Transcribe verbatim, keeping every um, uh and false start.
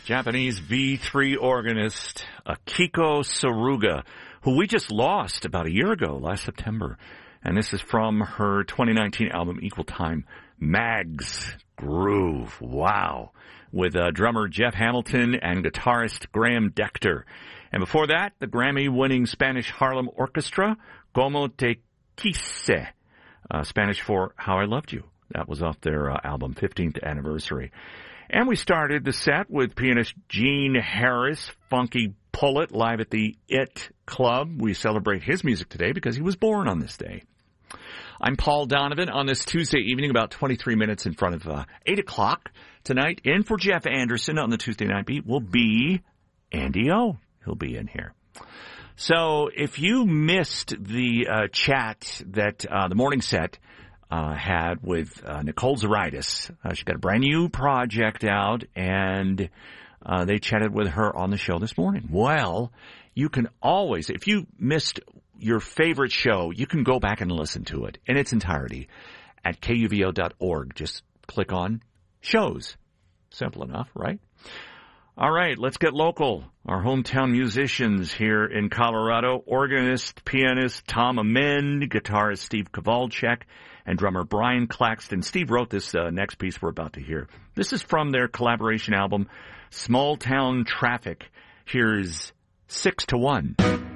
Japanese V three organist Akiko Saruga, who we just lost about a year ago, last September. And this is from her twenty nineteen album, Equal Time, Mag's Groove. Wow. With uh, drummer Jeff Hamilton and guitarist Graham Decter. And before that, the Grammy-winning Spanish Harlem Orchestra, Como Te Quise, uh, Spanish for How I Loved You. That was off their uh, album, fifteenth anniversary. And we started the set with pianist Gene Harris, Funky Pull It, live at the It Club. We celebrate his music today because he was born on this day. I'm Paul Donovan on this Tuesday evening, about twenty-three minutes in front of uh, eight o'clock tonight. In for Jeff Anderson on the Tuesday Night Beat will be Andy O. He'll be in here. So if you missed the uh, chat that uh, the morning set Uh, had with uh, Nicole Zaritis. Uh, she got a brand new project out, and uh, they chatted with her on the show this morning. Well, you can always, if you missed your favorite show, you can go back and listen to it in its entirety at K U V O dot org. Just click on shows. Simple enough, right? All right, let's get local. Our hometown musicians here in Colorado, organist, pianist Tom Amend, guitarist Steve Kowalczyk, and drummer Brian Claxton. Steve wrote this uh, next piece we're about to hear. This is from their collaboration album, Small Town Traffic. Here's Six to One.